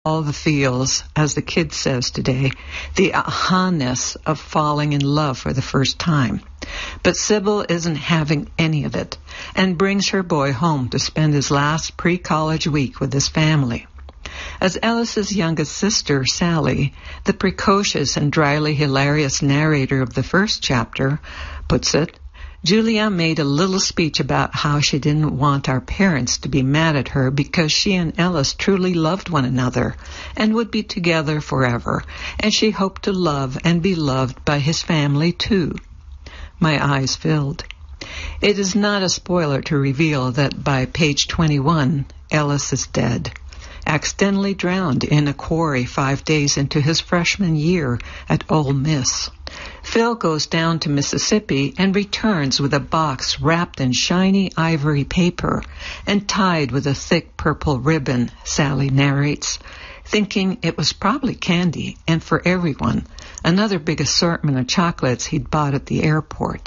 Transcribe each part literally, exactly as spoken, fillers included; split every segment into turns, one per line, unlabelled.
all the feels, as the kid says today, the aha-ness of falling in love for the first time. But Sybil isn't having any of it, and brings her boy home to spend his last pre-college week with his family. As Ellis's youngest sister, Sally, the precocious and dryly hilarious narrator of the first chapter, puts it, Julia made a little speech about how she didn't want our parents to be mad at her because she and Ellis truly loved one another and would be together forever, and she hoped to love and be loved by his family too. My eyes filled. It is not a spoiler to reveal that by page twenty-one, Ellis is dead, accidentally drowned in a quarry five days into his freshman year at Ole Miss. Phil goes down to Mississippi and returns with a box wrapped in shiny ivory paper and tied with a thick purple ribbon, Sally narrates, thinking it was probably candy and for everyone, another big assortment of chocolates he'd bought at the airport.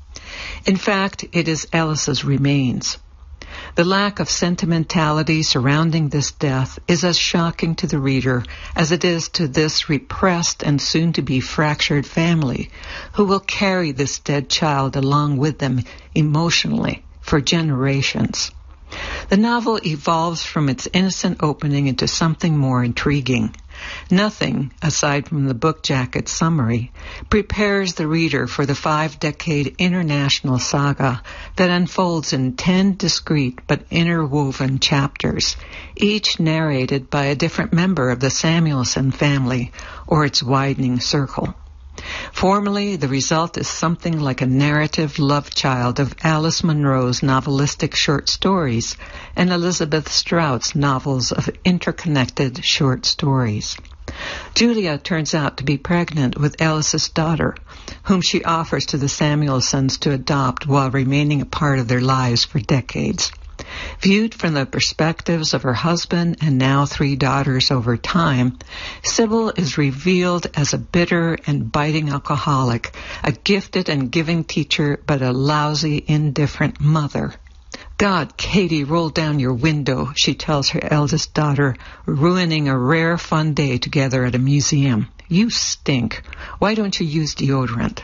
In fact, it is Ellis's remains. The lack of sentimentality surrounding this death is as shocking to the reader as it is to this repressed and soon-to-be fractured family, who will carry this dead child along with them emotionally for generations. The novel evolves from its innocent opening into something more intriguing. Nothing, aside from the book jacket summary, prepares the reader for the five-decade international saga that unfolds in ten discrete but interwoven chapters, each narrated by a different member of the Samuelson family or its widening circle. Formally, the result is something like a narrative love child of Alice Munro's novelistic short stories and Elizabeth Strout's novels of interconnected short stories. Julia turns out to be pregnant with Ellis's daughter, whom she offers to the Samuelsons to adopt while remaining a part of their lives for decades. Viewed from the perspectives of her husband and now three daughters over time, Sybil is revealed as a bitter and biting alcoholic, a gifted and giving teacher, but a lousy, indifferent mother. God, Katie, roll down your window, she tells her eldest daughter, ruining a rare fun day together at a museum. You stink. Why don't you use deodorant?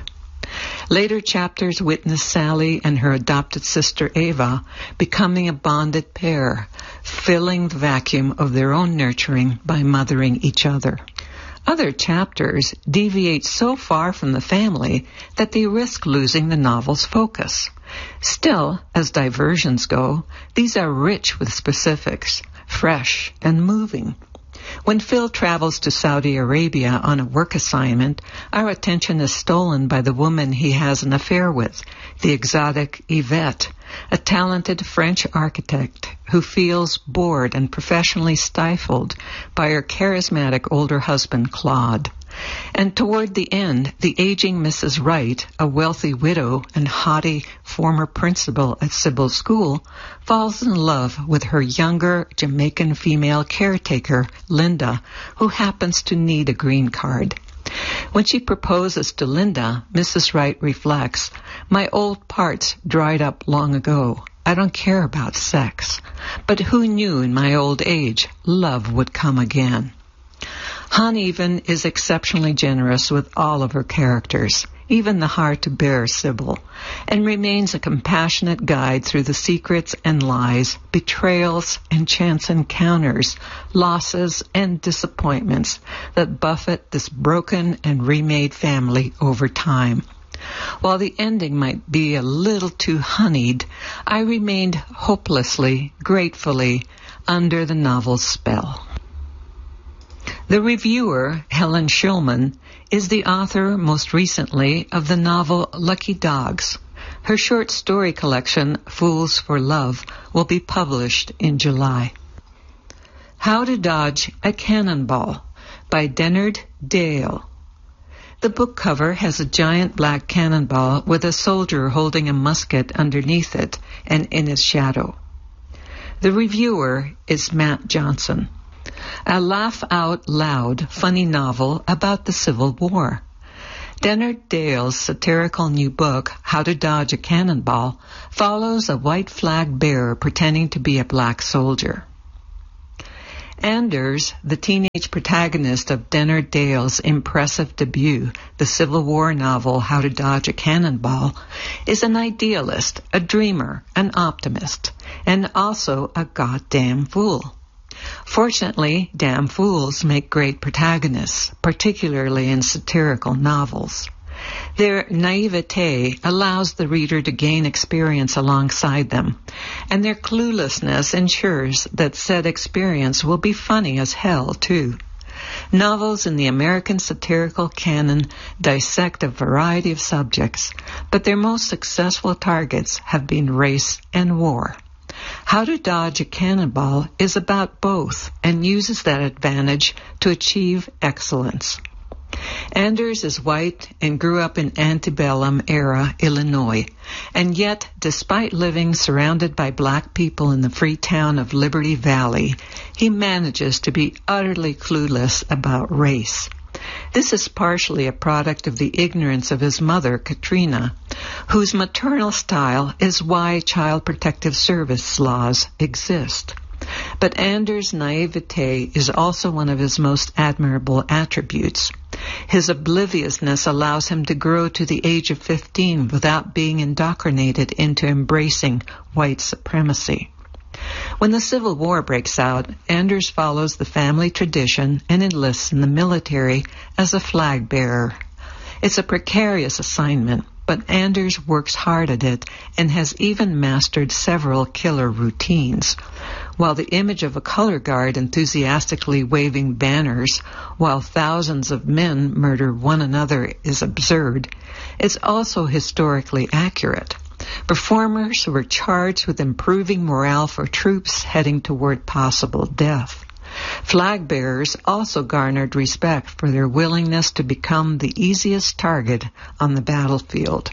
Later chapters witness Sally and her adopted sister Ava becoming a bonded pair, filling the vacuum of their own nurturing by mothering each other. Other chapters deviate so far from the family that they risk losing the novel's focus. Still, as diversions go, these are rich with specifics, fresh and moving. When Phil travels to Saudi Arabia on a work assignment, our attention is stolen by the woman he has an affair with, the exotic Yvette, a talented French architect who feels bored and professionally stifled by her charismatic older husband, Claude. And toward the end, the aging Missus Wright, a wealthy widow and haughty former principal at Sybil's school, falls in love with her younger Jamaican female caretaker, Linda, who happens to need a green card. When she proposes to Linda, Missus Wright reflects, "My old parts dried up long ago. I don't care about sex. But who knew in my old age love would come again?" Uneven is exceptionally generous with all of her characters, even the hard-to-bear Sybil, and remains a compassionate guide through the secrets and lies, betrayals and chance encounters, losses and disappointments that buffet this broken and remade family over time. While the ending might be a little too honeyed, I remained hopelessly, gratefully under the novel's spell. The reviewer, Helen Shulman, is the author most recently of the novel Lucky Dogs. Her short story collection, Fools for Love, will be published in July. How to Dodge a Cannonball by Dennard Dale. The book cover has a giant black cannonball with a soldier holding a musket underneath it and in its shadow. The reviewer is Matt Johnson. A laugh-out-loud, funny novel about the Civil War. Dennard Dale's satirical new book, How to Dodge a Cannonball, follows a white flag bearer pretending to be a black soldier. Anders, the teenage protagonist of Dennard Dale's impressive debut, the Civil War novel How to Dodge a Cannonball, is an idealist, a dreamer, an optimist, and also a goddamn fool. Fortunately, damn fools make great protagonists, particularly in satirical novels. Their naivete allows the reader to gain experience alongside them, and their cluelessness ensures that said experience will be funny as hell, too. Novels in the American satirical canon dissect a variety of subjects, but their most successful targets have been race and war. How to Dodge a Cannonball is about both and uses that advantage to achieve excellence. Anders is white and grew up in antebellum era Illinois, and yet, despite living surrounded by black people in the free town of Liberty Valley, he manages to be utterly clueless about race. This is partially a product of the ignorance of his mother, Katrina, whose maternal style is why Child Protective Service laws exist. But Anders' naivete is also one of his most admirable attributes. His obliviousness allows him to grow to the age of fifteen without being indoctrinated into embracing white supremacy. When the Civil War breaks out, Anders follows the family tradition and enlists in the military as a flag bearer. It's a precarious assignment, but Anders works hard at it and has even mastered several killer routines. While the image of a color guard enthusiastically waving banners while thousands of men murder one another is absurd, it's also historically accurate. Performers were charged with improving morale for troops heading toward possible death. Flag bearers also garnered respect for their willingness to become the easiest target on the battlefield.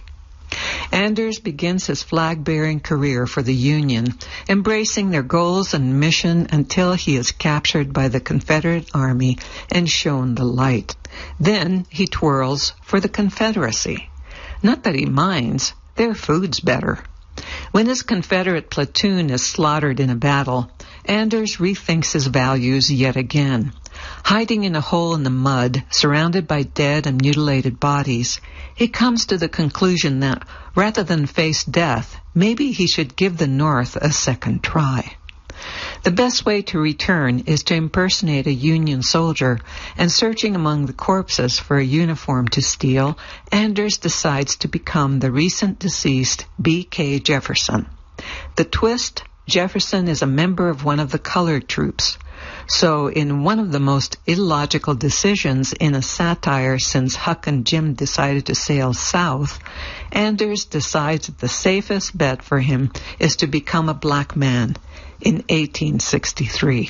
Anders begins his flag-bearing career for the Union, embracing their goals and mission until he is captured by the Confederate Army and shown the light. Then he twirls for the Confederacy. Not that he minds, their food's better. When his Confederate platoon is slaughtered in a battle, Anders rethinks his values yet again. Hiding in a hole in the mud, surrounded by dead and mutilated bodies, he comes to the conclusion that, rather than face death, maybe he should give the North a second try. The best way to return is to impersonate a Union soldier, and searching among the corpses for a uniform to steal, Anders decides to become the recent deceased B K Jefferson. The twist: Jefferson is a member of one of the colored troops. So in one of the most illogical decisions in a satire since Huck and Jim decided to sail south, Anders decides that the safest bet for him is to become a black man in eighteen sixty-three.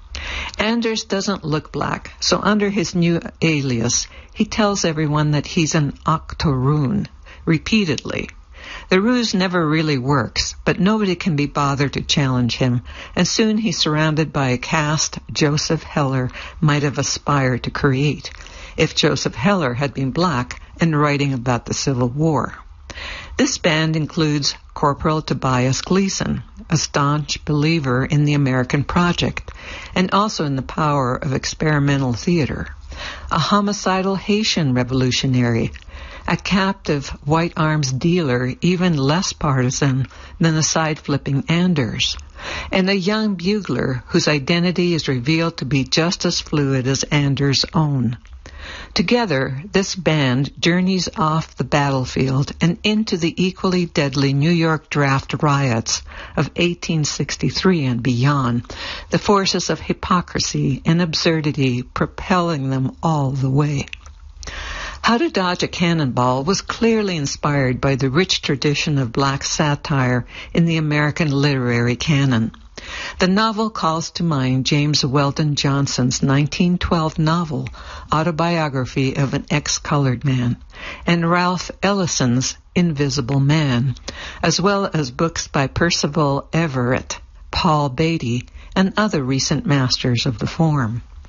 Anders doesn't look black, so under his new alias, he tells everyone that he's an octoroon, repeatedly. The ruse never really works, but nobody can be bothered to challenge him, and soon he's surrounded by a cast Joseph Heller might have aspired to create, if Joseph Heller had been black and writing about the Civil War. This band includes Corporal Tobias Gleason, a staunch believer in the American project, and also in the power of experimental theater, a homicidal Haitian revolutionary, a captive white arms dealer even less partisan than the side-flipping Anders, and a young bugler whose identity is revealed to be just as fluid as Anders' own. Together, this band journeys off the battlefield and into the equally deadly New York draft riots of eighteen sixty-three and beyond, the forces of hypocrisy and absurdity propelling them all the way. How to Dodge a Cannonball was clearly inspired by the rich tradition of black satire in the American literary canon. The novel calls to mind James Weldon Johnson's nineteen twelve novel, Autobiography of an Ex-Colored Man, and Ralph Ellison's Invisible Man, as well as books by Percival Everett, Paul Beatty, and other recent masters of the form.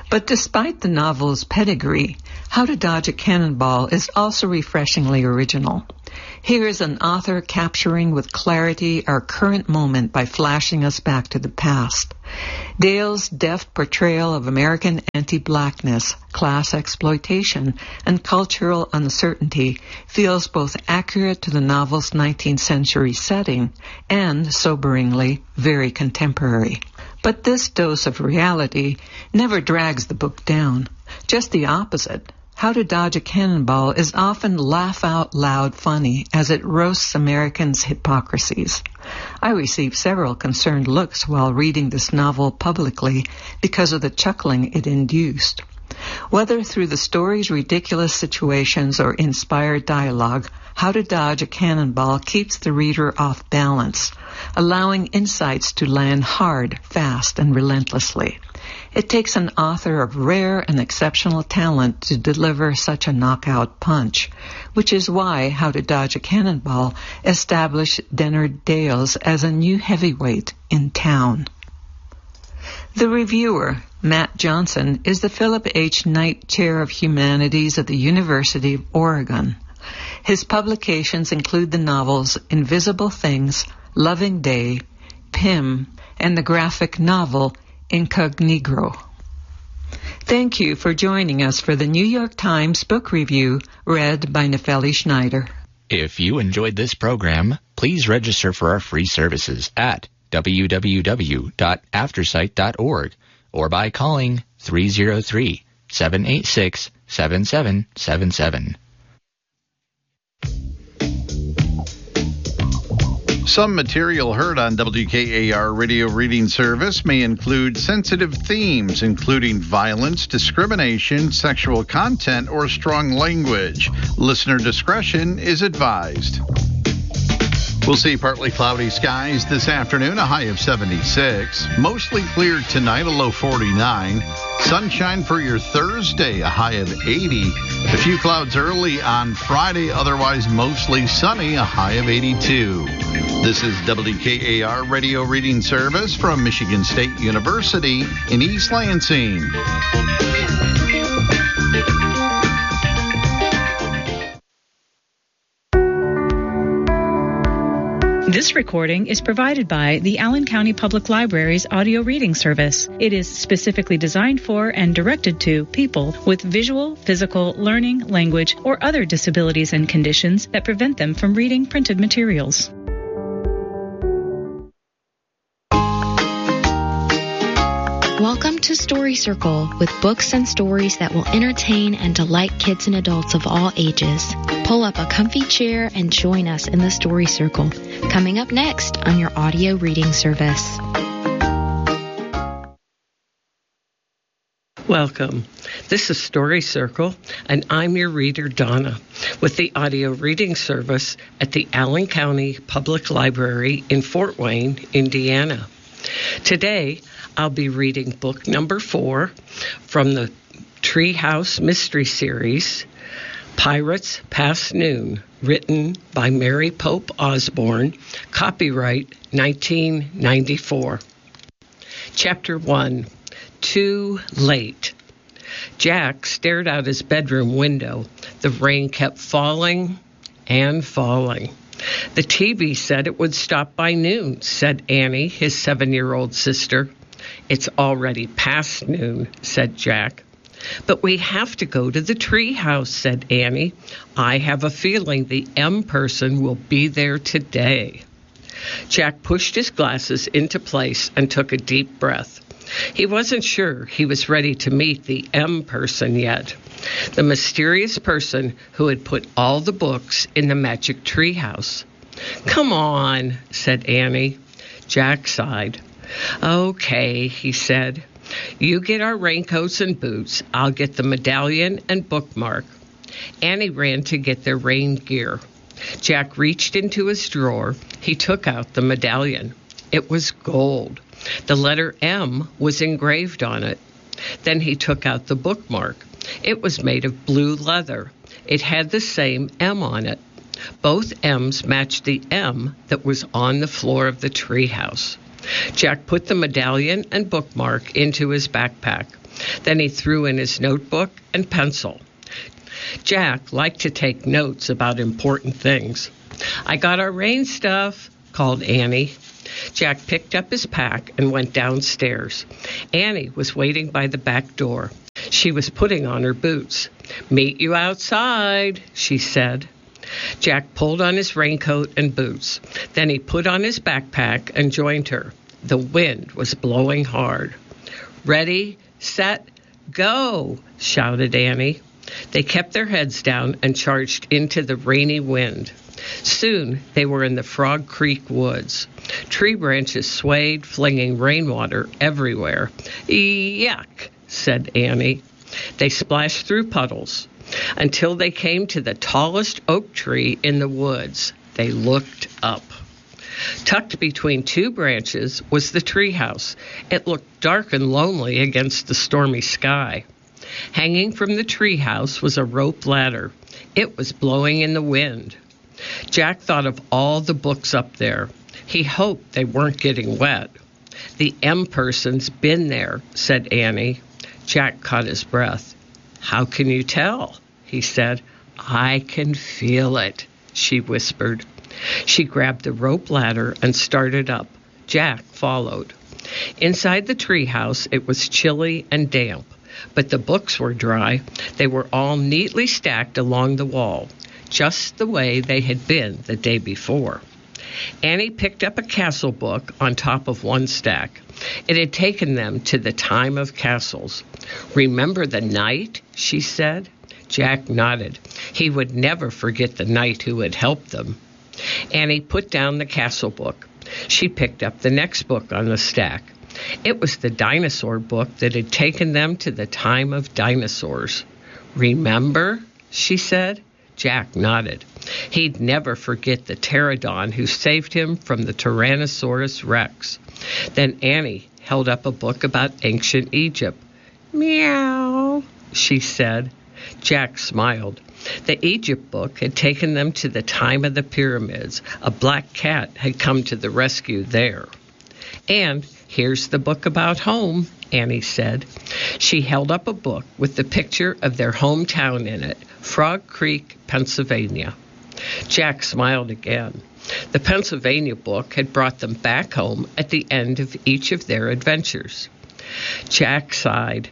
But despite the novel's pedigree, How to Dodge a Cannonball is also refreshingly original. Here is an author capturing with clarity our current moment by flashing us back to the past. Dale's deft portrayal of American anti-blackness, class exploitation, and cultural uncertainty feels both accurate to the novel's nineteenth century setting and, soberingly, very contemporary. But this dose of reality never drags the book down. Just the opposite. How to Dodge a Cannonball is often laugh-out-loud funny as it roasts Americans' hypocrisies. I received several concerned looks while reading this novel publicly because of the chuckling it induced. Whether through the story's ridiculous situations or inspired dialogue, How to Dodge a Cannonball keeps the reader off balance, allowing insights to land hard, fast, and relentlessly. It takes an author of rare and exceptional talent to deliver such a knockout punch, which is why How to Dodge a Cannonball established Dennard Dales as a new heavyweight in town. The reviewer, Matt Johnson, is the Philip H. Knight Chair of Humanities at the University of Oregon. His publications include the novels Invisible Things, Loving Day, Pym, and the graphic novel Incognegro. Thank you for joining us for the New York Times Book Review, read by Nefeli Schneider.
If you enjoyed this program, please register for our free services at w w w dot aftersight dot org or by calling three oh three, seven eight six, seven seven seven seven.
Some material heard on W K A R Radio Reading Service may include sensitive themes, including violence, discrimination, sexual content, or strong language. Listener discretion is advised. We'll see partly cloudy skies this afternoon, a high of seventy-six. Mostly clear tonight, a low forty-nine. Sunshine for your Thursday, a high of eighty. A few clouds early on Friday, otherwise mostly sunny, a high of eighty-two. This is W K A R Radio Reading Service from Michigan State University in East Lansing.
This recording is provided by the Allen County Public Library's audio reading service. It is specifically designed for and directed to people with visual, physical, learning, language, or other disabilities and conditions that prevent them from reading printed materials.
Welcome to Story Circle, with books and stories that will entertain and delight kids and adults of all ages. Pull up a comfy chair and join us in the Story Circle. Coming up next on your audio reading service.
Welcome. This is Story Circle, and I'm your reader, Donna, with the audio reading service at the Allen County Public Library in Fort Wayne, Indiana. Today, I'll be reading book number four from the Treehouse Mystery Series, Pirates Past Noon, written by Mary Pope Osborne, copyright nineteen ninety-four. Chapter one, Too Late. Jack stared out his bedroom window. The rain kept falling and falling. The T V said it would stop by noon, said Annie, his seven-year-old sister. It's already past noon, said Jack. But we have to go to the treehouse, said Annie. I have a feeling the M person will be there today. Jack pushed his glasses into place and took a deep breath. He wasn't sure he was ready to meet the M person yet, the mysterious person who had put all the books in the magic treehouse. Come on, said Annie. Jack sighed. Okay, he said. You get our raincoats and boots. I'll get the medallion and bookmark. Annie ran to get their rain gear. Jack reached into his drawer. He took out the medallion. It was gold. The letter M was engraved on it. Then he took out the bookmark. It was made of blue leather. It had the same M on it. Both M's matched the M that was on the floor of the treehouse. Jack put the medallion and bookmark into his backpack. Then he threw in his notebook and pencil. Jack liked to take notes about important things. "I got our rain stuff," called Annie. Jack picked up his pack and went downstairs. Annie was waiting by the back door. She was putting on her boots. "Meet you outside," she said. Jack pulled on his raincoat and boots. Then he put on his backpack and joined her. The wind was blowing hard. "Ready, set, go," shouted Annie. They kept their heads down and charged into the rainy wind. Soon they were in the Frog Creek woods. Tree branches swayed, flinging rainwater everywhere. "Yuck," said Annie. They splashed through puddles until they came to the tallest oak tree in the woods. They looked up. Tucked between two branches was the treehouse. It looked dark and lonely against the stormy sky. Hanging from the treehouse was a rope ladder. It was blowing in the wind. Jack thought of all the books up there. He hoped they weren't getting wet. "The M person's been there," said Annie. Jack caught his breath. "How can you tell?" he said. "I can feel it," she whispered. She grabbed the rope ladder and started up. Jack followed. Inside the treehouse, it was chilly and damp, but the books were dry. They were all neatly stacked along the wall, just the way they had been the day before. Annie picked up a castle book on top of one stack. It had taken them to the time of castles. "Remember the knight?" she said. Jack nodded. He would never forget the knight who had helped them. Annie put down the castle book. She picked up the next book on the stack. It was the dinosaur book that had taken them to the time of dinosaurs. "Remember?" she said. Jack nodded. He'd never forget the pterodon who saved him from the Tyrannosaurus Rex. Then Annie held up a book about ancient Egypt. "Meow," she said. Jack smiled. The Egypt book had taken them to the time of the pyramids. A black cat had come to the rescue there. "And here's the book about home," Annie said. She held up a book with the picture of their hometown in it, Frog Creek, Pennsylvania. Jack smiled again. The Pennsylvania book had brought them back home at the end of each of their adventures. Jack sighed.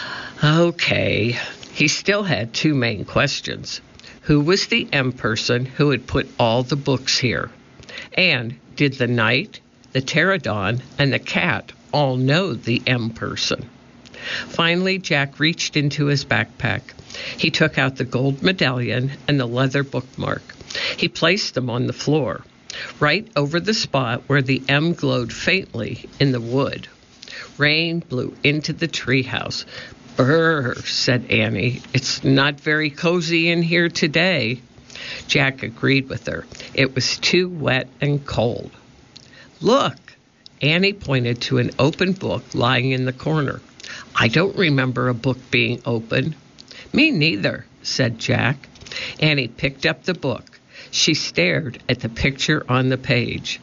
Okay. He still had two main questions. Who was the M person who had put all the books here? And did the knight, the pterodon, and the cat all know the M person? Finally, Jack reached into his backpack. He took out the gold medallion and the leather bookmark. He placed them on the floor, right over the spot where the M glowed faintly in the wood. Rain blew into the treehouse. "Brr," said Annie. "It's not very cozy in here today." Jack agreed with her. It was too wet and cold. "Look," Annie pointed to an open book lying in the corner. "I don't remember a book being open." "Me neither," said Jack. Annie picked up the book. She stared at the picture on the page.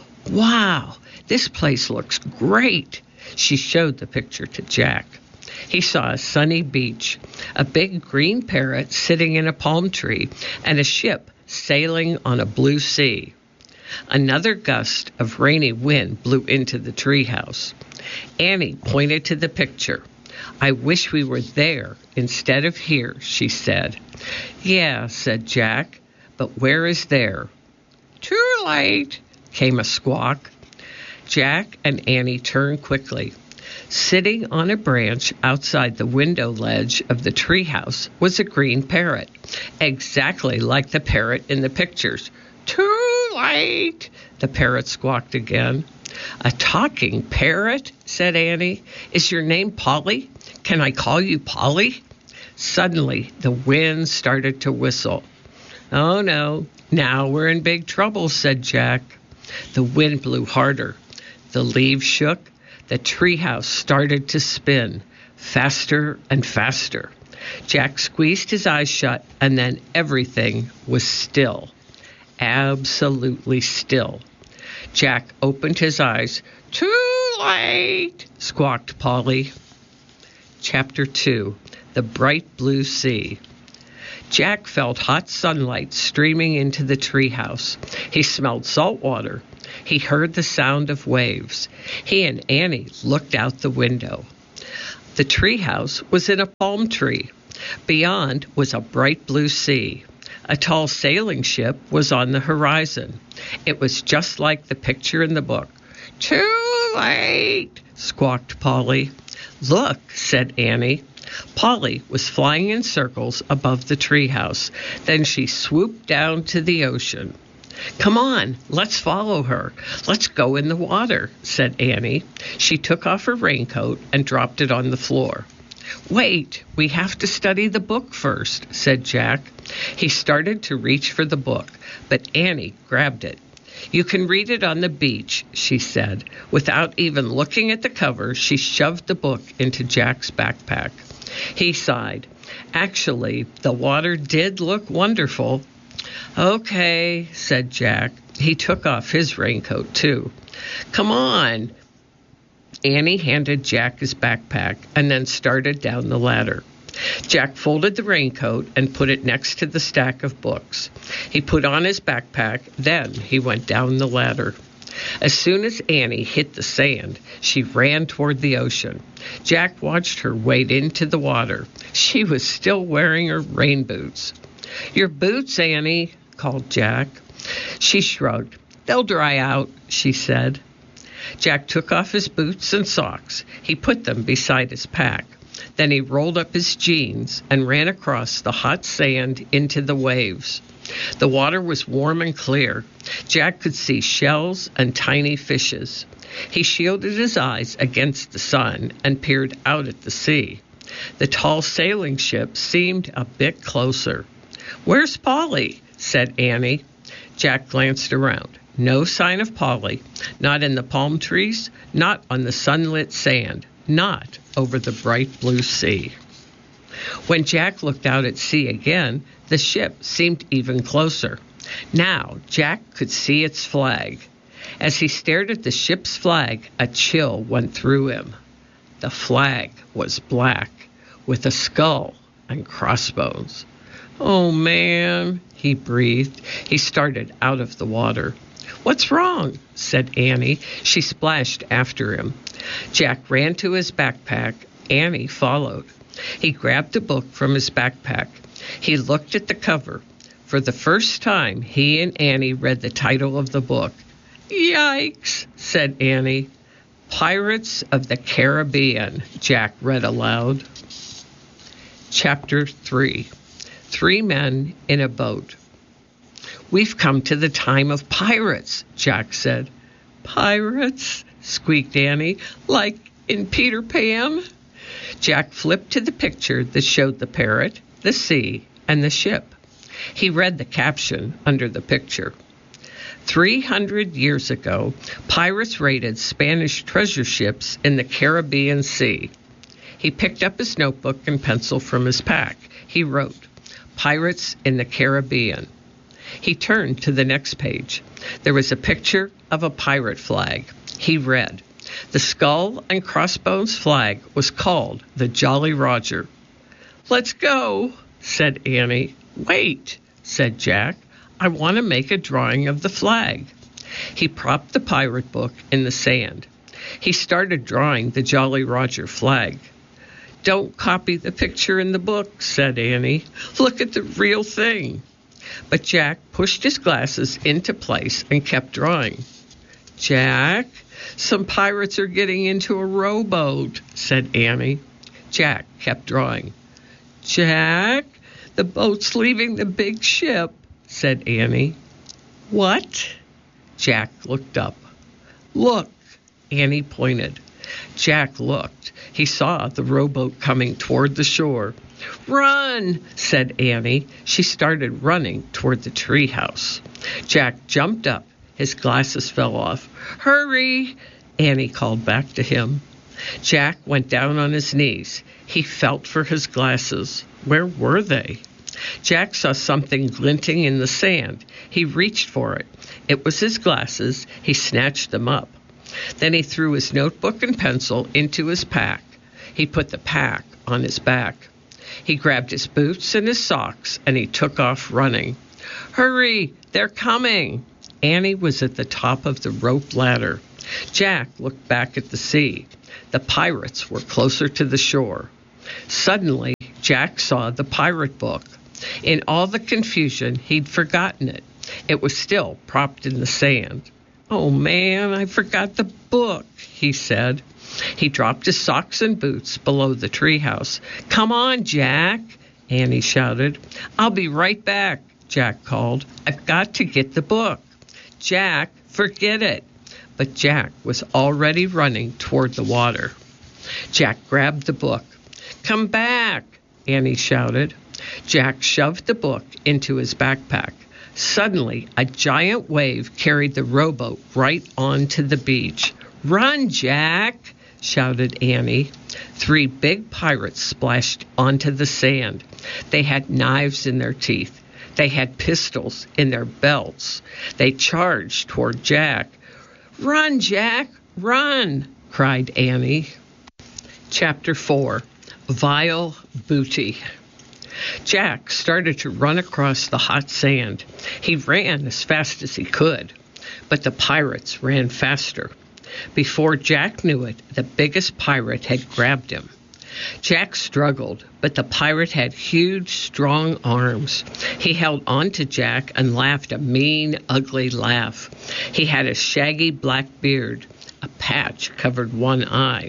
"Wow, this place looks great." She showed the picture to Jack. He saw a sunny beach, a big green parrot sitting in a palm tree, and a ship sailing on a blue sea. Another gust of rainy wind blew into the treehouse. Annie pointed to the picture. "I wish we were there instead of here," she said. "Yeah," said Jack, "but where is there?" "Too late," came a squawk. Jack and Annie turned quickly. Sitting on a branch outside the window ledge of the treehouse was a green parrot, exactly like the parrot in the pictures. "Too late," the parrot squawked again. "A talking parrot?" said Annie. "Is your name Polly? Can I call you Polly?" Suddenly, the wind started to whistle. "Oh, no, now we're in big trouble," said Jack. The wind blew harder. The leaves shook. The treehouse started to spin, faster and faster. Jack squeezed his eyes shut, and then everything was still. Absolutely still. Jack opened his eyes. "Too late," squawked Polly. Chapter two, The Bright Blue Sea. Jack felt hot sunlight streaming into the treehouse. He smelled salt water. He heard the sound of waves. He and Annie looked out the window. The treehouse was in a palm tree. Beyond was a bright blue sea. A tall sailing ship was on the horizon. It was just like the picture in the book. "Too late," squawked Polly. "Look," said Annie. Polly was flying in circles above the treehouse. Then she swooped down to the ocean. "Come on, let's follow her. Let's go in the water," said Annie. She took off her raincoat and dropped it on the floor. "Wait, we have to study the book first," said Jack. He started to reach for the book, but Annie grabbed it. "You can read it on the beach," she said. Without even looking at the cover, she shoved the book into Jack's backpack. He sighed. Actually, the water did look wonderful. "Okay," said Jack. He took off his raincoat, too. "Come on." Annie handed Jack his backpack and then started down the ladder. Jack folded the raincoat and put it next to the stack of books. He put on his backpack, then he went down the ladder. As soon as Annie hit the sand, she ran toward the ocean. Jack watched her wade into the water. She was still wearing her rain boots. "Your boots, Annie," called Jack. She shrugged. "They'll dry out," she said. Jack took off his boots and socks. He put them beside his pack. Then he rolled up his jeans and ran across the hot sand into the waves. The water was warm and clear. Jack could see shells and tiny fishes. He shielded his eyes against the sun and peered out at the sea. The tall sailing ship seemed a bit closer. "Where's Polly?" said Annie. Jack glanced around. No sign of Polly. Not in the palm trees, not on the sunlit sand, not over the bright blue sea. When Jack looked out at sea again, the ship seemed even closer. Now Jack could see its flag. As he stared at the ship's flag, a chill went through him. The flag was black, with a skull and crossbones. "Oh, man," he breathed. He started out of the water. "What's wrong?" said Annie. She splashed after him. Jack ran to his backpack. Annie followed. He grabbed a book from his backpack. He looked at the cover. For the first time, he and Annie read the title of the book. "Yikes," said Annie. "Pirates of the Caribbean," Jack read aloud. Chapter three. Three Men in a Boat. "We've come to the time of pirates," Jack said. "Pirates?" squeaked Annie. "Like in Peter Pan?" Jack flipped to the picture that showed the parrot, the sea, and the ship. He read the caption under the picture. Three hundred years ago, pirates raided Spanish treasure ships in the Caribbean Sea. He picked up his notebook and pencil from his pack. He wrote, "Pirates in the Caribbean." He turned to the next page. There was a picture of a pirate flag. He read, "The skull and crossbones flag was called the Jolly Roger." "Let's go," said Annie. "Wait," said Jack. "I want to make a drawing of the flag." He propped the pirate book in the sand. He started drawing the Jolly Roger flag. "Don't copy the picture in the book," said Annie. "Look at the real thing." But Jack pushed his glasses into place and kept drawing. "Jack, some pirates are getting into a rowboat," said Annie. Jack kept drawing. "Jack, the boat's leaving the big ship," said Annie. "What?" Jack looked up. "Look," Annie pointed. Jack looked. He saw the rowboat coming toward the shore. "Run," said Annie. She started running toward the treehouse. Jack jumped up. His glasses fell off. "Hurry," Annie called back to him. Jack went down on his knees. He felt for his glasses. Where were they? Jack saw something glinting in the sand. He reached for it. It was his glasses. He snatched them up. Then he threw his notebook and pencil into his pack. He put the pack on his back. He grabbed his boots and his socks, and he took off running. "Hurry! They're coming!" Annie was at the top of the rope ladder. Jack looked back at the sea. The pirates were closer to the shore. Suddenly, Jack saw the pirate book. In all the confusion, he'd forgotten it. It was still propped in the sand. "Oh, man, I forgot the book," he said. He dropped his socks and boots below the treehouse. "Come on, Jack," Annie shouted. "I'll be right back," Jack called. "I've got to get the book." "Jack, forget it." But Jack was already running toward the water. Jack grabbed the book. "Come back," Annie shouted. Jack shoved the book into his backpack. Suddenly, a giant wave carried the rowboat right onto the beach. "Run, Jack!" shouted Annie. Three big pirates splashed onto the sand. They had knives in their teeth. They had pistols in their belts. They charged toward Jack. "Run, Jack, run!" cried Annie. Chapter four. Vile Booty. Jack started to run across the hot sand. He ran as fast as he could, but the pirates ran faster. Before Jack knew it, the biggest pirate had grabbed him. Jack struggled, but the pirate had huge, strong arms. He held on to Jack and laughed a mean, ugly laugh. He had a shaggy black beard. A patch covered one eye.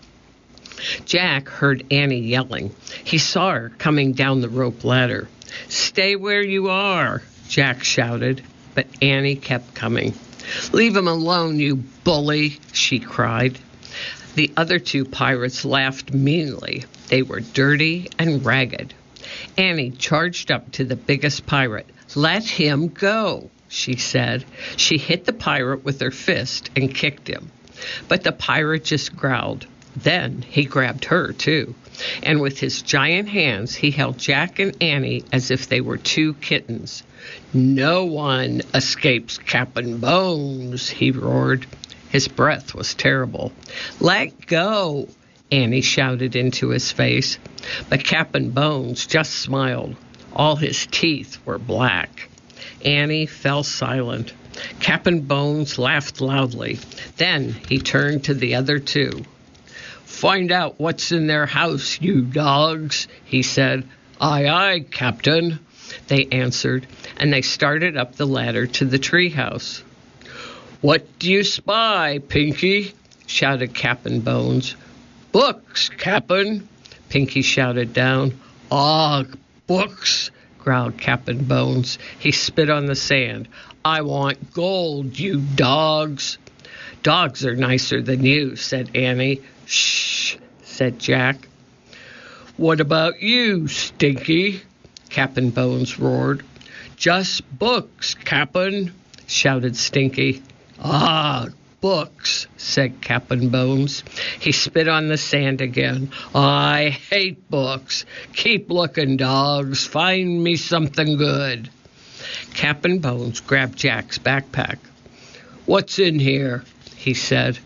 Jack heard Annie yelling. He saw her coming down the rope ladder. "Stay where you are," Jack shouted, but Annie kept coming. "Leave him alone, you bully," she cried. The other two pirates laughed meanly. They were dirty and ragged. Annie charged up to the biggest pirate. "Let him go," she said. She hit the pirate with her fist and kicked him. But the pirate just growled. Then he grabbed her, too, and with his giant hands, he held Jack and Annie as if they were two kittens. "No one escapes Cap'n Bones," he roared. His breath was terrible. "Let go," Annie shouted into his face. But Cap'n Bones just smiled. All his teeth were black. Annie fell silent. Cap'n Bones laughed loudly. Then he turned to the other two. "Find out what's in their house, you dogs," he said. "Aye, aye, Captain," they answered, and they started up the ladder to the treehouse. "What do you spy, Pinky?" shouted Cap'n Bones. "Books, Cap'n," Pinky shouted down. "Ah, books," growled Cap'n Bones. He spit on the sand. "I want gold, you dogs." "Dogs are nicer than you," said Annie. "Shh," said Jack. "What about you, Stinky?" Cap'n Bones roared. "Just books, Cap'n," shouted Stinky. "Ah, books," said Cap'n Bones. He spit on the sand again. "I hate books. Keep looking, dogs. Find me something good." Cap'n Bones grabbed Jack's backpack. "What's in here?" he said.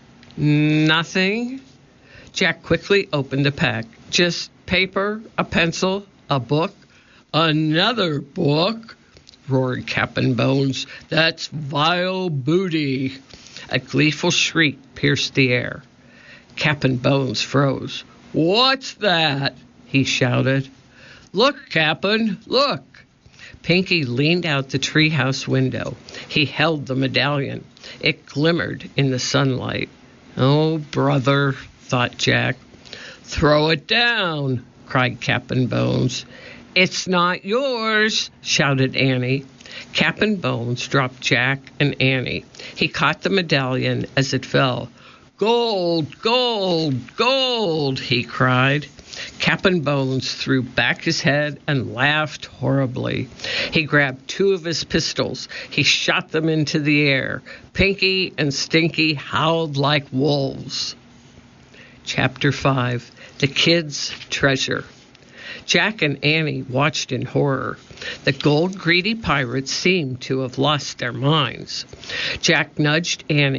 "Nothing." Jack quickly opened the pack. "Just paper, a pencil, a book." "Another book?" roared Cap'n Bones. "That's vile booty." A gleeful shriek pierced the air. Cap'n Bones froze. "What's that?" he shouted. "Look, Cap'n, look." Pinky leaned out the treehouse window. He held the medallion. It glimmered in the sunlight. "Oh, brother," thought Jack. "Throw it down," cried Cap'n Bones. "It's not yours," shouted Annie. Cap'n Bones dropped Jack and Annie. He caught the medallion as it fell. "Gold, gold, gold," he cried. Cap'n Bones threw back his head and laughed horribly. He grabbed two of his pistols. He shot them into the air. Pinky and Stinky howled like wolves. Chapter five. The Kid's Treasure. Jack and Annie watched in horror. The gold-greedy pirates seemed to have lost their minds. Jack nudged Annie.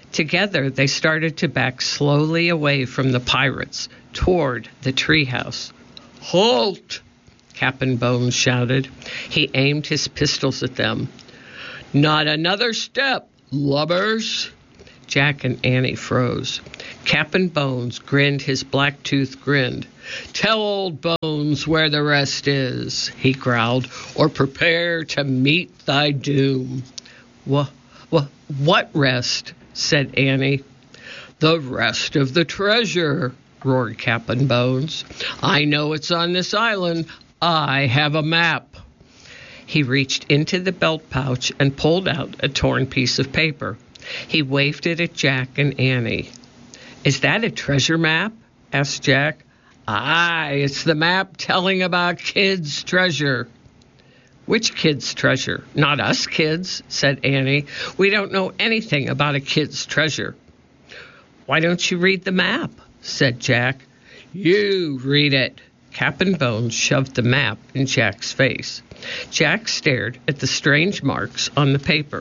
Together, they started to back slowly away from the pirates toward the treehouse. "Halt!" Captain Bones shouted. He aimed his pistols at them. "Not another step, lubbers!" Jack and Annie froze. Captain Bones grinned his black tooth grinned. "Tell old Bones where the rest is," he growled, "or prepare to meet thy doom." Wha, wha, what rest? Said Annie. "The rest of the treasure," roared Captain Bones. "I know it's on this island. I have a map." He reached into the belt pouch and pulled out a torn piece of paper. He waved it at Jack and Annie. "Is that a treasure map?" asked Jack. "Aye, it's the map telling about kids' treasure." "Which kids' treasure? Not us kids," said Annie. "We don't know anything about a kid's treasure." "Why don't you read the map?" said Jack. "You read it." Captain Bones shoved the map in Jack's face. Jack stared at the strange marks on the paper.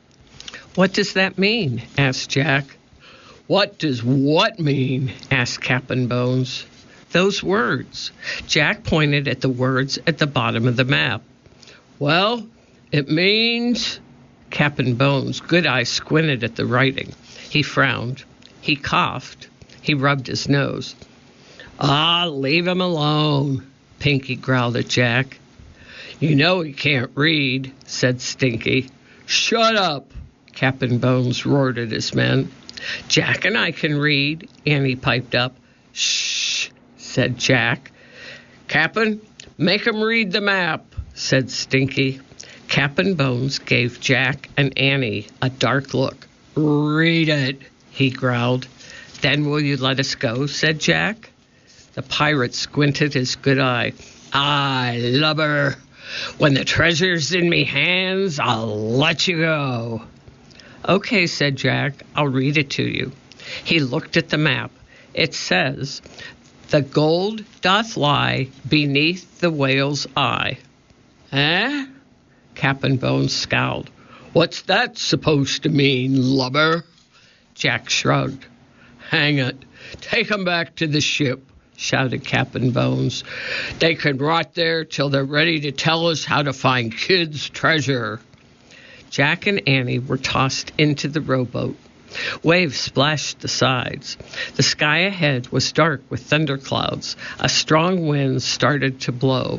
"What does that mean?" asked Jack. "What does what mean?" asked Captain Bones. "Those words." Jack pointed at the words at the bottom of the map. "Well, it means..." Captain Bones' good eye squinted at the writing. He frowned. He coughed. He rubbed his nose. "Ah, leave him alone," Pinky growled at Jack. "You know he can't read," said Stinky. "Shut up," Captain Bones roared at his men. "Jack and I can read," Annie piped up. "Shh," said Jack. "Captain, make him read the map," said Stinky. Captain Bones gave Jack and Annie a dark look. "Read it," he growled. "Then will you let us go?" said Jack. The pirate squinted his good eye. "Aye, lubber. When the treasure's in me hands, I'll let you go." "Okay," said Jack. "I'll read it to you." He looked at the map. It says, "The gold doth lie beneath the whale's eye." "Eh?" Captain Bones scowled. "What's that supposed to mean, lubber?" Jack shrugged. "Hang it. Take 'em back to the ship," shouted Captain Bones. "They can rot there till they're ready to tell us how to find kids' treasure." Jack and Annie were tossed into the rowboat. Waves splashed the sides. The sky ahead was dark with thunderclouds. A strong wind started to blow.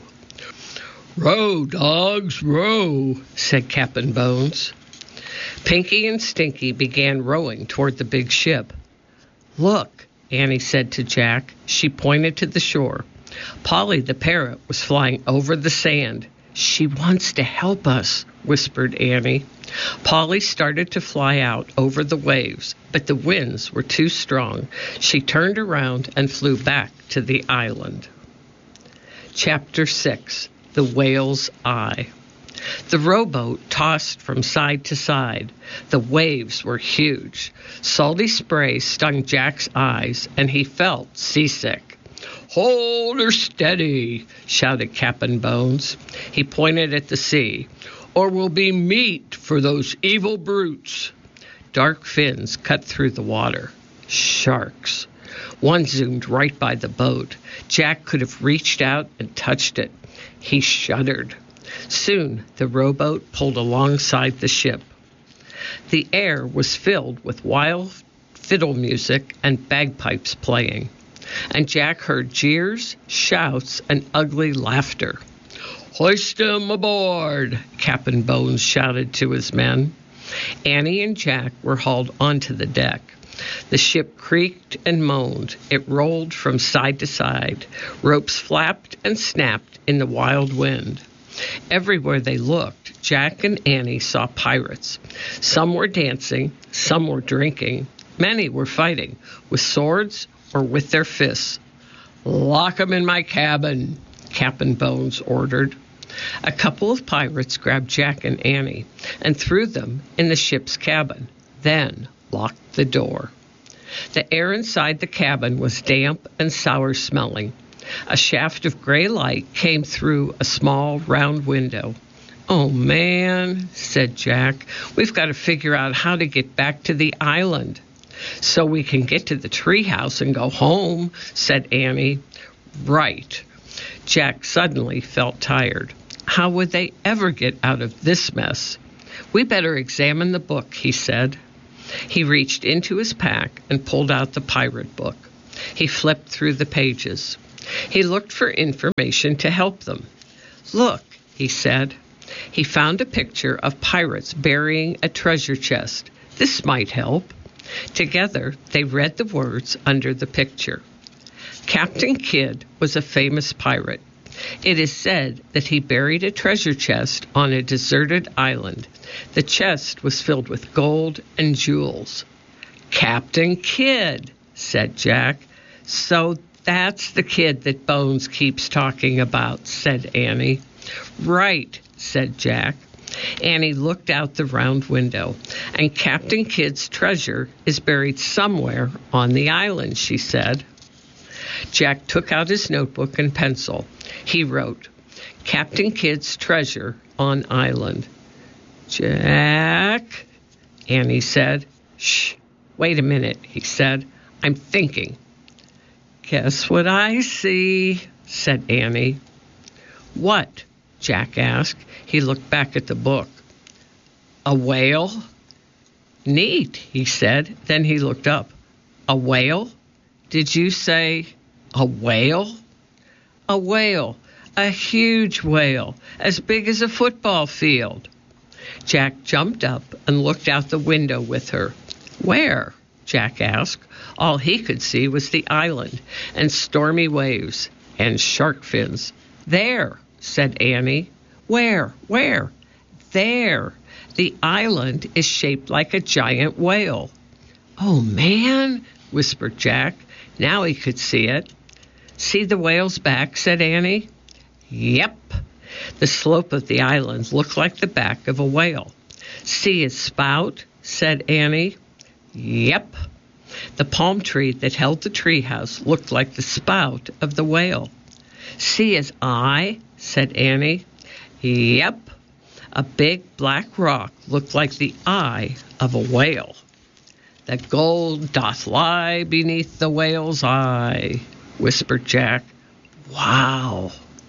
"Row, dogs, row," said Captain Bones. Pinky and Stinky began rowing toward the big ship. "Look," Annie said to Jack. She pointed to the shore. Polly the parrot was flying over the sand. "She wants to help us," whispered Annie. Polly started to fly out over the waves, but the winds were too strong. She turned around and flew back to the island. Chapter six. The Whale's Eye. The rowboat tossed from side to side. The waves were huge. Salty spray stung Jack's eyes, and he felt seasick. "Hold her steady," shouted Captain Bones. He pointed at the sea. "Or we'll be meat for those evil brutes." Dark fins cut through the water. Sharks. One zoomed right by the boat. Jack could have reached out and touched it. He shuddered. Soon the rowboat pulled alongside the ship. The air was filled with wild fiddle music and bagpipes playing, and Jack heard jeers, shouts, and ugly laughter. "Hoist him aboard," Captain Bones shouted to his men. Annie and Jack were hauled onto the deck. The ship creaked and moaned. It rolled from side to side. Ropes flapped and snapped in the wild wind. Everywhere they looked, Jack and Annie saw pirates. Some were dancing, some were drinking. Many were fighting, with swords or with their fists. "Lock 'em in my cabin," Captain Bones ordered. A couple of pirates grabbed Jack and Annie and threw them in the ship's cabin, then locked the door. The air inside the cabin was damp and sour-smelling. A shaft of gray light came through a small round window. "Oh, man," said Jack, "we've got to figure out how to get back to the island." "So we can get to the treehouse and go home," said Annie. "Right." Jack suddenly felt tired. How would they ever get out of this mess? "We better examine the book," he said. He reached into his pack and pulled out the pirate book. He flipped through the pages. He looked for information to help them. "Look," he said. He found a picture of pirates burying a treasure chest. This might help. Together, they read the words under the picture. Captain Kidd was a famous pirate. It is said that he buried a treasure chest on a deserted island. The chest was filled with gold and jewels. "Captain Kidd," said Jack. "So that's the kid that Bones keeps talking about," said Annie. "Right," said Jack. Annie looked out the round window. "And Captain Kidd's treasure is buried somewhere on the island," she said. Jack took out his notebook and pencil. He wrote, "Captain Kidd's treasure on island." "Jack," Annie said. "Shh, wait a minute," he said. "I'm thinking." "Guess what I see," said Annie. "What?" Jack asked. He looked back at the book. "A whale?" "Neat," he said. Then he looked up. "A whale? Did you say a whale?" "A whale, a huge whale, as big as a football field." Jack jumped up and looked out the window with her. "Where?" Jack asked. All he could see was the island and stormy waves and shark fins. "There," said Annie. "Where? Where?" "There. The island is shaped like a giant whale." "Oh, man," whispered Jack. Now he could see it. "See the whale's back?" said Annie. "Yep." The slope of the island looked like the back of a whale. "See his spout?" said Annie. "Yep." The palm tree that held the treehouse looked like the spout of the whale. "See his eye?" said Annie. "Yep." A big black rock looked like the eye of a whale. "The gold doth lie beneath the whale's eye," whispered Jack. "Wow."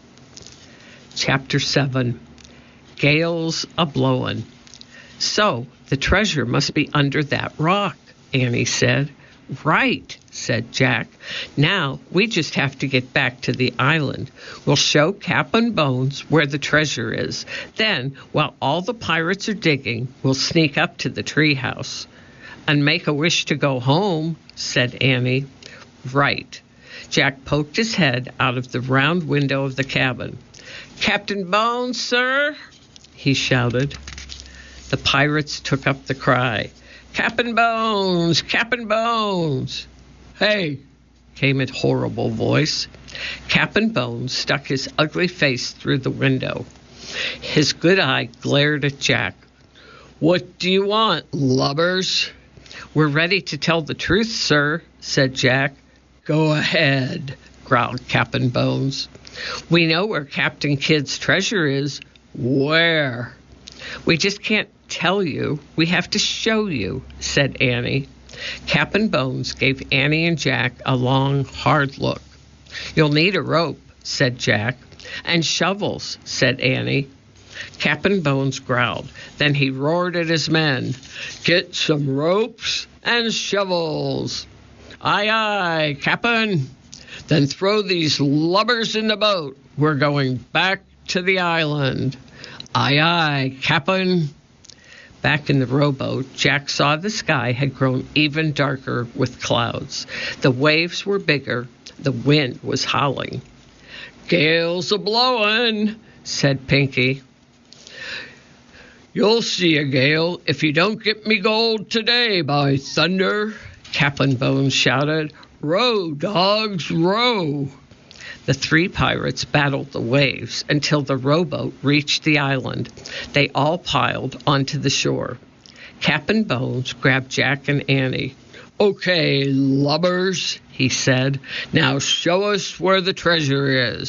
Chapter seven. Gales a-blowin'. "So the treasure must be under that rock," Annie said. "Right," said Jack. "Now we just have to get back to the island. We'll show Cap and Bones where the treasure is. Then, while all the pirates are digging, we'll sneak up to the treehouse." "And make a wish to go home," said Annie. "Right." Jack poked his head out of the round window of the cabin. "Captain Bones, sir," he shouted. The pirates took up the cry. "Cap'n Bones! Cap'n Bones!" "Hey!" came a horrible voice. Cap'n Bones stuck his ugly face through the window. His good eye glared at Jack. "What do you want, lubbers?" "We're ready to tell the truth, sir," said Jack. "Go ahead," growled Cap'n Bones. "We know where Captain Kidd's treasure is." "Where?" "We just can't tell you. We have to show you," said Annie. Cap'n Bones gave Annie and Jack a long, hard look. "You'll need a rope," said Jack. "And shovels," said Annie. Cap'n Bones growled. Then he roared at his men. "Get some ropes and shovels." "Aye, aye, Cap'n." "Then throw these lubbers in the boat. We're going back to the island." "Aye, aye, Cap'n." Back in the rowboat, Jack saw the sky had grown even darker with clouds. The waves were bigger. The wind was howling. "Gale's a-blowin'," said Pinky. "You'll see a gale if you don't get me gold today, by thunder," Cap'n Bones shouted. "Row, dogs, row." The three pirates battled the waves until the rowboat reached the island. They all piled onto the shore. Cap'n Bones grabbed Jack and Annie. "Okay, lubbers," he said. "Now show us where the treasure is."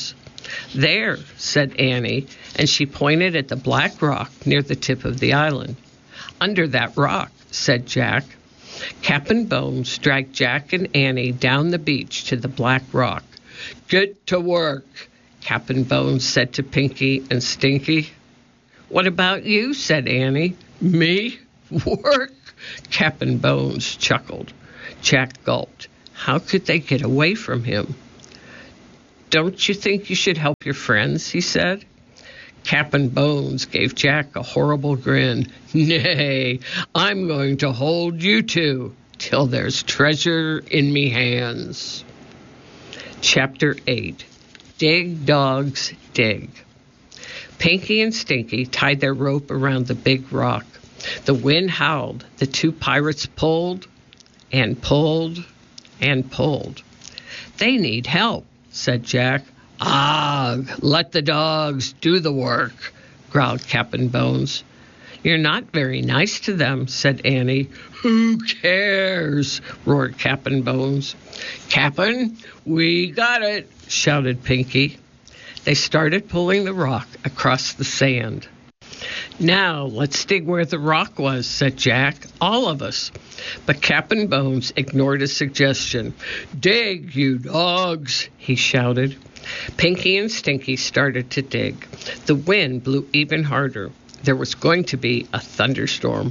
"There," said Annie, and she pointed at the black rock near the tip of the island. "Under that rock," said Jack. Cap'n Bones dragged Jack and Annie down the beach to the black rock. "Get to work," Cap'n Bones said to Pinky and Stinky. "What about you?" said Annie. "Me? Work?" Cap'n Bones chuckled. Jack gulped. How could they get away from him? "Don't you think you should help your friends?" he said. Cap'n Bones gave Jack a horrible grin. "Nay, I'm going to hold you two till there's treasure in me hands." Chapter eight. Dig, Dogs, Dig. Pinky and Stinky tied their rope around the big rock. The wind howled. The two pirates pulled and pulled and pulled. "They need help," said Jack. "Ah, let the dogs do the work," growled Cap'n Bones. "You're not very nice to them," said Annie. "Who cares?" roared Cap'n Bones. "Cap'n, we got it," shouted Pinky. They started pulling the rock across the sand. "Now, let's dig where the rock was," said Jack. "All of us." But Cap'n Bones ignored his suggestion. "Dig, you dogs," he shouted. Pinky and Stinky started to dig. The wind blew even harder. There was going to be a thunderstorm.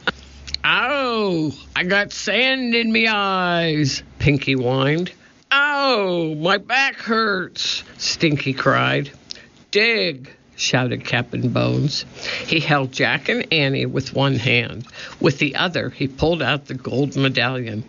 "Ow, I got sand in me eyes," Pinky whined. "Ow, my back hurts," Stinky cried. "Dig," shouted Cap'n Bones. He held Jack and Annie with one hand. With the other, he pulled out the gold medallion.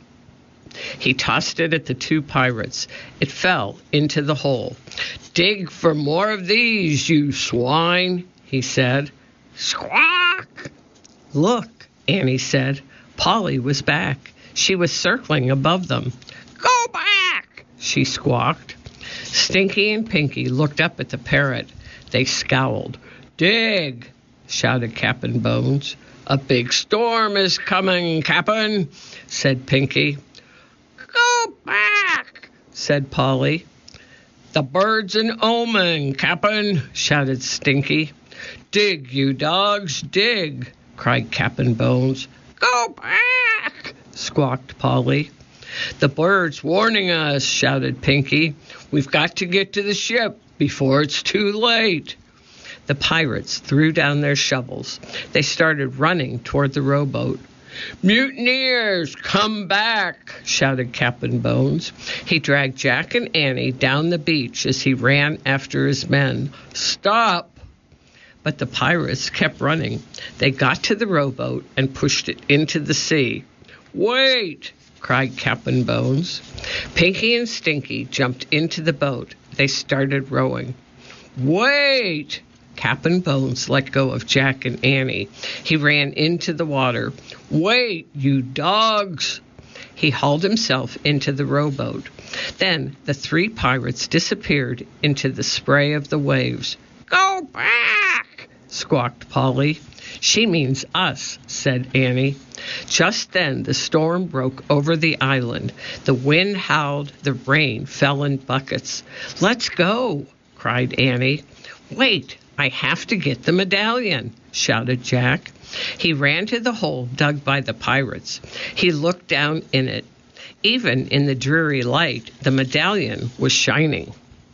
He tossed it at the two pirates. It fell into the hole. "Dig for more of these, you swine," he said. "Squawk!" "Look," Annie said. Polly was back. She was circling above them. "Go back!" she squawked. Stinky and Pinky looked up at the parrot. They scowled. "Dig!" shouted Cap'n Bones. "A big storm is coming, Cap'n," said Pinky. "Go back," said Polly. "The bird's an omen, Cap'n," shouted Stinky. "Dig, you dogs, dig," cried Cap'n Bones. "Go back," squawked Polly. "The bird's warning us," shouted Pinky. "We've got to get to the ship before it's too late." The pirates threw down their shovels. They started running toward the rowboat. "Mutineers, come back," shouted Cap'n Bones. He dragged Jack and Annie down the beach as he ran after his men. "Stop!" But the pirates kept running. They got to the rowboat and pushed it into the sea. "Wait!" cried Cap'n Bones. Pinky and Stinky jumped into the boat. They started rowing. "Wait!" Cap'n Bones let go of Jack and Annie. He ran into the water. "Wait, you dogs!" He hauled himself into the rowboat. Then the three pirates disappeared into the spray of the waves. "Go back!" squawked Polly. "She means us," said Annie. Just then the storm broke over the island. The wind howled, the rain fell in buckets. "Let's go," cried Annie. "Wait, I have to get the medallion," shouted Jack. He ran to the hole dug by the pirates. He looked down in it. Even in the dreary light, the medallion was shining.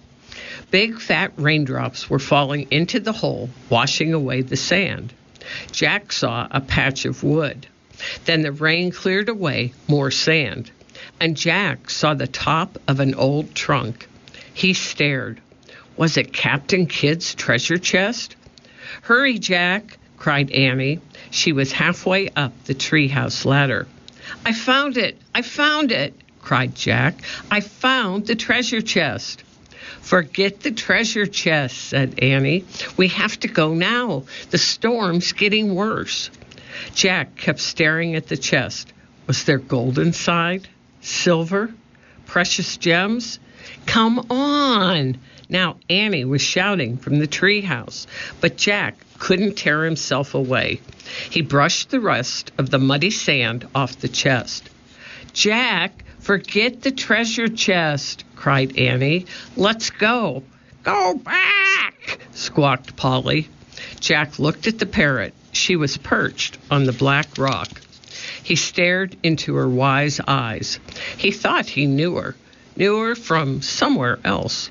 Big fat raindrops were falling into the hole, washing away the sand. Jack saw a patch of wood. Then the rain cleared away more sand, and Jack saw the top of an old trunk. He stared. Was it Captain Kidd's treasure chest? "Hurry, Jack," cried Annie. She was halfway up the treehouse ladder. "I found it! I found it!" cried Jack. "I found the treasure chest." "Forget the treasure chest," said Annie. "We have to go now. The storm's getting worse." Jack kept staring at the chest. Was there gold inside? Silver? Precious gems? "Come on!" Now Annie was shouting from the treehouse, but Jack couldn't tear himself away. He brushed the rest of the muddy sand off the chest. "Jack, forget the treasure chest," cried Annie. "Let's go." Go back, squawked Polly. Jack looked at the parrot. She was perched on the black rock. He stared into her wise eyes. He thought he knew her, knew her from somewhere else.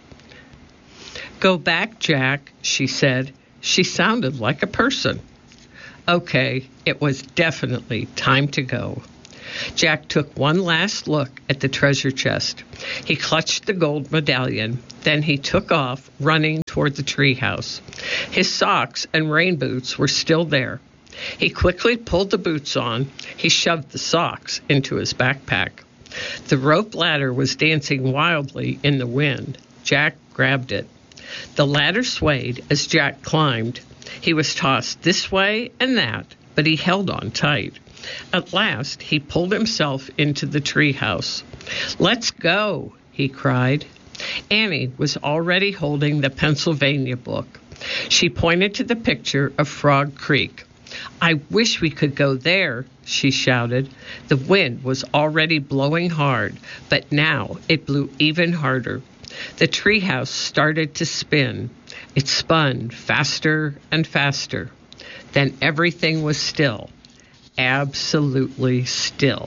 Go back, Jack, she said. She sounded like a person. Okay, it was definitely time to go. Jack took one last look at the treasure chest. He clutched the gold medallion. Then he took off, running toward the treehouse. His socks and rain boots were still there. He quickly pulled the boots on. He shoved the socks into his backpack. The rope ladder was dancing wildly in the wind. Jack grabbed it. The ladder swayed as Jack climbed. He was tossed this way and that, but he held on tight. At last, he pulled himself into the treehouse. Let's go, he cried. Annie was already holding the Pennsylvania book. She pointed to the picture of Frog Creek. I wish we could go there, she shouted. The wind was already blowing hard, but now it blew even harder. The treehouse started to spin. It spun faster and faster. Then everything was still. Absolutely still.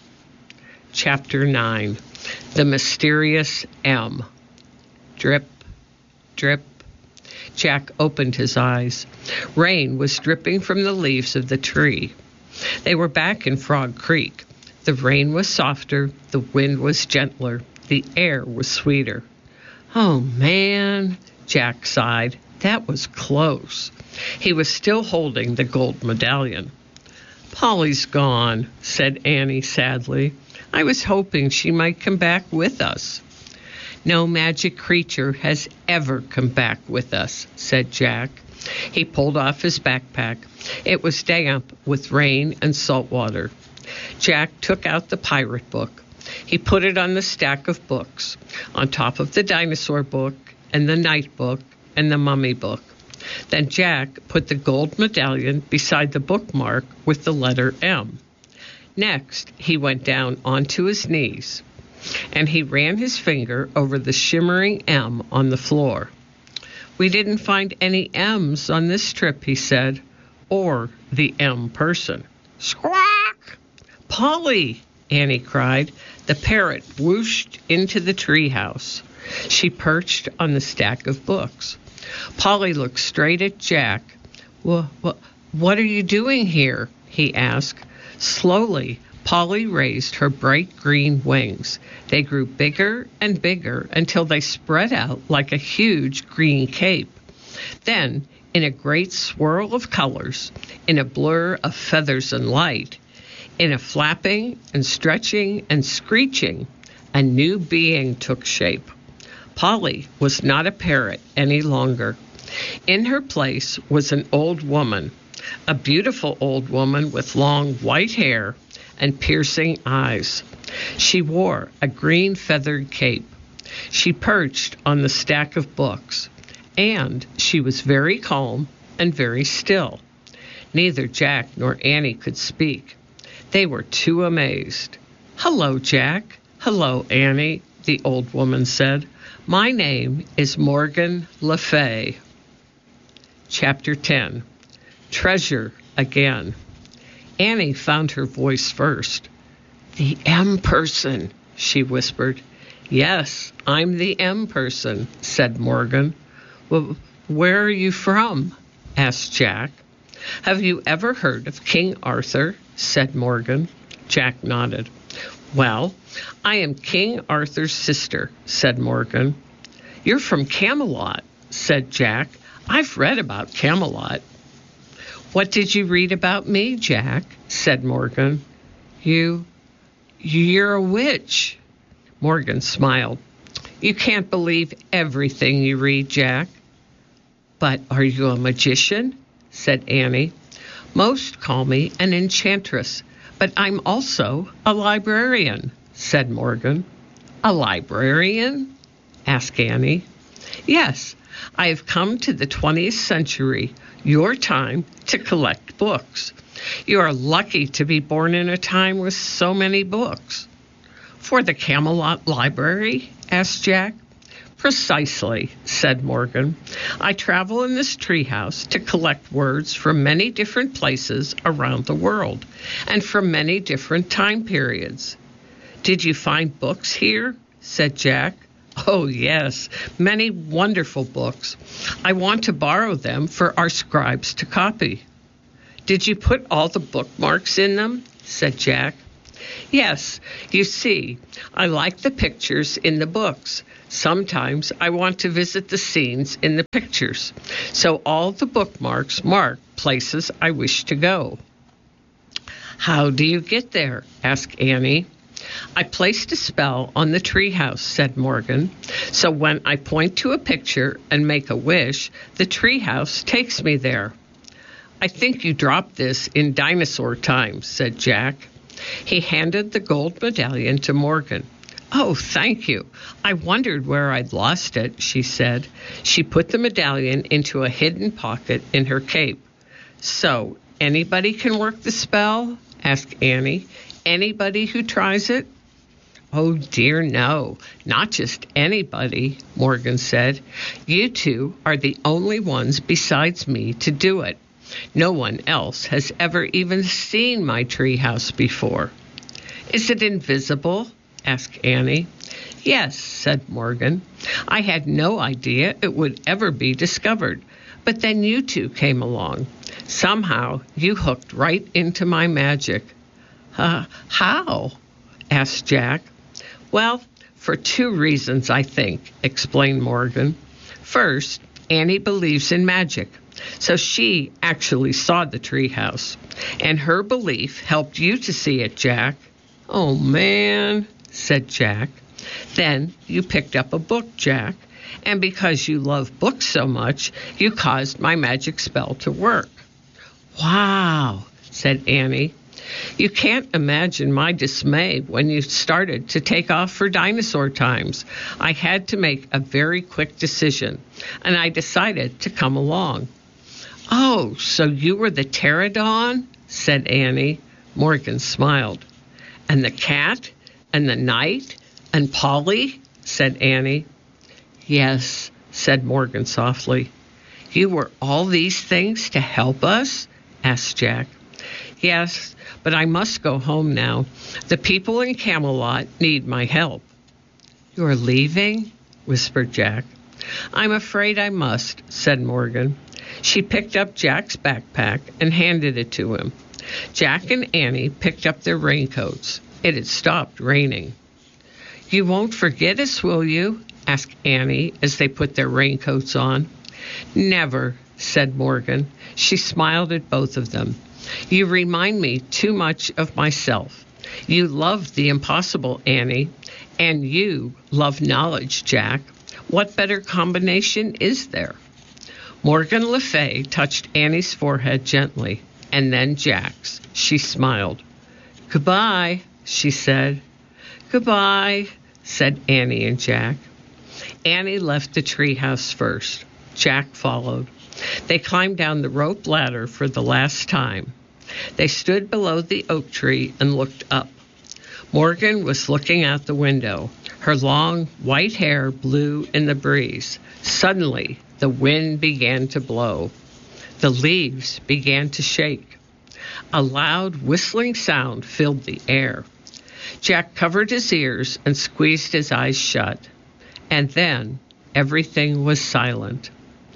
Chapter nine. The Mysterious M. Drip, drip. Jack opened his eyes. Rain was dripping from the leaves of the tree. They were back in Frog Creek. The rain was softer, the wind was gentler, the air was sweeter. Oh, man, Jack sighed. That was close. He was still holding the gold medallion. Polly's gone, said Annie sadly. I was hoping she might come back with us. No magic creature has ever come back with us, said Jack. He pulled off his backpack. It was damp with rain and salt water. Jack took out the pirate book. He put it on the stack of books, on top of the dinosaur book and the night book and the mummy book. Then Jack put the gold medallion beside the bookmark with the letter M. Next, he went down onto his knees, and he ran his finger over the shimmering M on the floor. We didn't find any M's on this trip, he said, or the M person. Squawk! Polly! Annie cried. The parrot whooshed into the treehouse. She perched on the stack of books. Polly looked straight at Jack. Well, well, what are you doing here? He asked. Slowly, Polly raised her bright green wings. They grew bigger and bigger until they spread out like a huge green cape. Then, in a great swirl of colors, in a blur of feathers and light, in a flapping and stretching and screeching, a new being took shape. Polly was not a parrot any longer. In her place was an old woman, a beautiful old woman with long white hair and piercing eyes. She wore a green feathered cape. She perched on the stack of books, and she was very calm and very still. Neither Jack nor Annie could speak. They were too amazed. Hello, Jack. Hello, Annie, the old woman said. My name is Morgan Le Fay. Chapter ten. Treasure again. Annie found her voice first. The M person, she whispered. Yes, I'm the M person, said Morgan. Well, where are you from? Asked Jack. Have you ever heard of King Arthur? Said Morgan. Jack nodded. Well, I am King Arthur's sister, said Morgan. You're from Camelot, said Jack. I've read about Camelot. What did you read about me, Jack? Said Morgan. You, you're a witch. Morgan smiled. You can't believe everything you read, Jack. But are you a magician? Said Annie. Most call me an enchantress, but I'm also a librarian, said Morgan. A librarian? Asked Annie. Yes, I have come to the twentieth century, your time, to collect books. You are lucky to be born in a time with so many books. For the Camelot Library? Asked Jack. Precisely, said Morgan. I travel in this treehouse to collect words from many different places around the world and from many different time periods. Did you find books here? Said Jack. Oh, yes, many wonderful books. I want to borrow them for our scribes to copy. Did you put all the bookmarks in them? Said Jack. Yes, you see, I like the pictures in the books. Sometimes I want to visit the scenes in the pictures, so all the bookmarks mark places I wish to go. How do you get there? Asked Annie. I placed a spell on the treehouse, said Morgan, so when I point to a picture and make a wish, the treehouse takes me there. I think you dropped this in dinosaur times, said Jack. He handed the gold medallion to Morgan. Oh, thank you. I wondered where I'd lost it, she said. She put the medallion into a hidden pocket in her cape. So, anybody can work the spell? Asked Annie. Anybody who tries it? Oh, dear, no. Not just anybody, Morgan said. You two are the only ones besides me to do it. No one else has ever even seen my treehouse before. Is it invisible? Asked Annie. Yes, said Morgan. I had no idea it would ever be discovered, but then you two came along. Somehow you hooked right into my magic. Uh, how? Asked Jack. Well, for two reasons, I think, explained Morgan. First, Annie believes in magic, so she actually saw the treehouse, and her belief helped you to see it, Jack. Oh, man, said Jack. Then you picked up a book, Jack, and because you love books so much, you caused my magic spell to work. Wow, said Annie. You can't imagine my dismay when you started to take off for dinosaur times. I had to make a very quick decision, and I decided to come along. Oh, so you were the pterodon? Said Annie. Morgan smiled. And the cat? And the knight? And Polly? Said Annie. Yes, said Morgan softly. You were all these things to help us? Asked Jack. Yes, but I must go home now. The people in Camelot need my help. You're leaving? Whispered Jack. I'm afraid I must, said Morgan. She picked up Jack's backpack and handed it to him. Jack and Annie picked up their raincoats. It had stopped raining. You won't forget us, will you? Asked Annie as they put their raincoats on. Never, said Morgan. She smiled at both of them. You remind me too much of myself. You love the impossible, Annie, and you love knowledge, Jack. What better combination is there? Morgan Le Fay touched Annie's forehead gently, and then Jack's. She smiled. Goodbye, she said. Goodbye, said Annie and Jack. Annie left the treehouse first. Jack followed. They climbed down the rope ladder for the last time. They stood below the oak tree and looked up. Morgan was looking out the window. Her long white hair blew in the breeze. Suddenly, the wind began to blow. The leaves began to shake. A loud whistling sound filled the air. Jack covered his ears and squeezed his eyes shut. And then everything was silent.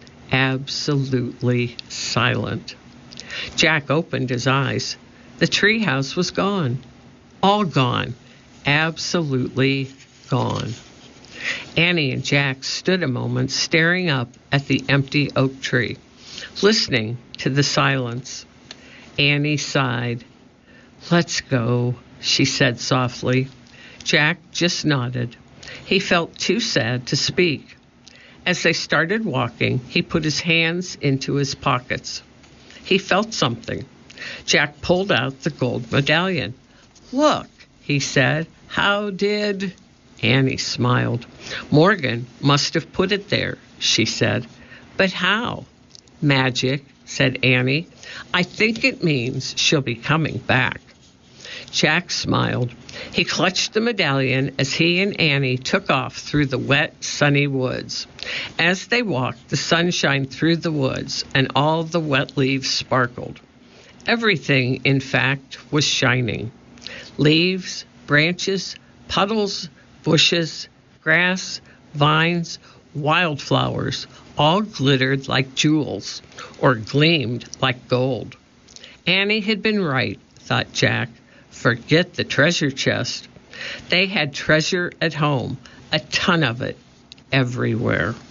Absolutely silent. Jack opened his eyes. The treehouse was gone. All gone. Absolutely gone. Annie and Jack stood a moment staring up at the empty oak tree, listening to the silence. Annie sighed. Let's go, she said softly. Jack just nodded. He felt too sad to speak. As they started walking, he put his hands into his pockets. He felt something. Jack pulled out the gold medallion. Look, he said. How did... Annie smiled. Morgan must have put it there, she said. But how? Magic, said Annie. I think it means she'll be coming back. Jack smiled. He clutched the medallion as he and Annie took off through the wet, sunny woods. As they walked, the sun shined through the woods, and all the wet leaves sparkled. Everything, in fact, was shining. Leaves, branches, puddles, bushes, grass, vines, wildflowers, all glittered like jewels, or gleamed like gold. Annie had been right, thought Jack. Forget the treasure chest. They had treasure at home, a ton of it, everywhere.